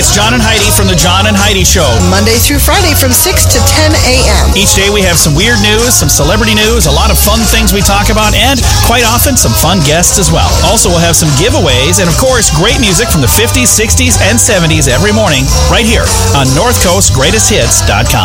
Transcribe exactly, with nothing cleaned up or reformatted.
it's John and Heidi from The John and Heidi Show. Monday through Friday from six to ten a.m. Each day we have some weird news, some celebrity news, a lot of fun things we talk about, and quite often some fun guests as well. Also, we'll have some giveaways and, of course, great music from the fifties, sixties, and seventies every morning right here on north coast greatest hits dot com.